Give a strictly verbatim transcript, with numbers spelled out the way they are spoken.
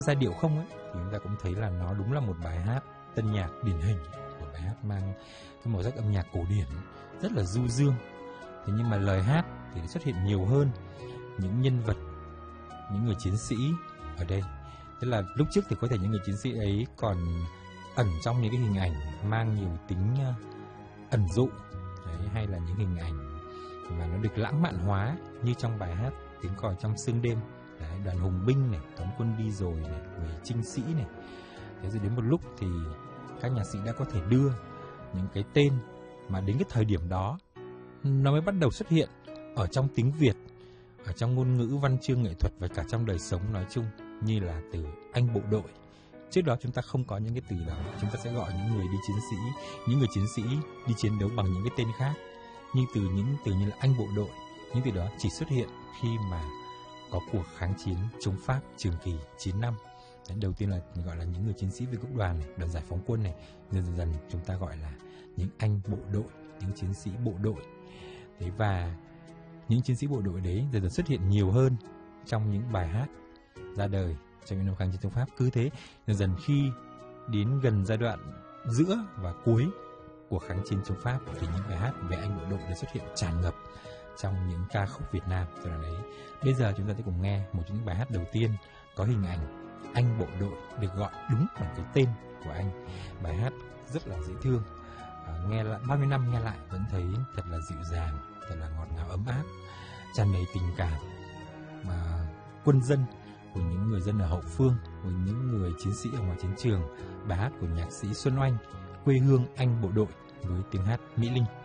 Giai điệu không ấy, thì chúng ta cũng thấy là nó đúng là một bài hát tân nhạc điển hình, một bài hát mang cái màu sắc âm nhạc cổ điển rất là du dương. Thế nhưng mà lời hát thì xuất hiện nhiều hơn những nhân vật, những người chiến sĩ ở đây. Tức là lúc trước thì có thể những người chiến sĩ ấy còn ẩn trong những cái hình ảnh mang nhiều tính ẩn dụ, đấy, hay là những hình ảnh mà nó được lãng mạn hóa như trong bài hát Tiếng còi trong sương đêm. Đấy, đoàn hùng binh này, toán quân đi rồi này, người trinh sĩ này. Thế rồi đến một lúc thì các nhạc sĩ đã có thể đưa những cái tên mà đến cái thời điểm đó nó mới bắt đầu xuất hiện ở trong tiếng Việt, ở trong ngôn ngữ văn chương nghệ thuật và cả trong đời sống nói chung, như là từ anh bộ đội. Trước đó chúng ta không có những cái từ đó, chúng ta sẽ gọi những người đi chiến sĩ, những người chiến sĩ đi chiến đấu bằng những cái tên khác. Nhưng từ những từ như là anh bộ đội, những từ đó chỉ xuất hiện khi mà có cuộc kháng chiến chống Pháp trường kỳ chín năm. Đấy, đầu tiên là gọi là những người chiến sĩ Việt Quốc đoàn này, đoàn giải phóng quân này, dần dần dần chúng ta gọi là những anh bộ đội, những chiến sĩ bộ đội. Đấy, và những chiến sĩ bộ đội đấy dần dần xuất hiện nhiều hơn trong những bài hát ra đời trong những năm kháng chiến chống Pháp. Cứ thế dần dần khi đến gần giai đoạn giữa và cuối của kháng chiến chống Pháp thì những bài hát về anh bộ đội đã xuất hiện tràn ngập trong những ca khúc Việt Nam. Cho nên đấy, bây giờ chúng ta sẽ cùng nghe một trong những bài hát đầu tiên có hình ảnh anh bộ đội được gọi đúng bằng cái tên của anh. Bài hát rất là dễ thương, à, nghe lại bao nhiêu năm nghe lại vẫn thấy thật là dịu dàng, thật là ngọt ngào ấm áp, tràn đầy tình cảm mà quân dân, của những người dân ở hậu phương, của những người chiến sĩ ở ngoài chiến trường. Bài hát của nhạc sĩ Xuân Oanh, Quê hương anh bộ đội, với tiếng hát Mỹ Linh.